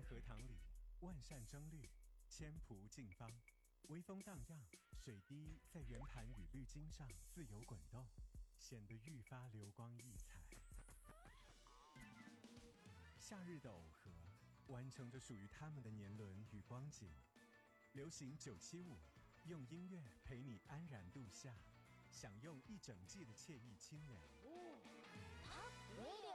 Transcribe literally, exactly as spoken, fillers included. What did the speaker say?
荷塘里，万扇争绿，千蒲竞芳，微风荡漾，水滴在圆盘与绿巾上自由滚动，显得愈发流光溢彩。夏日的耦合，完成着属于他们的年轮与光景。流行九七五，用音乐陪你安然度夏，享用一整季的惬意清凉。 Pop Radio。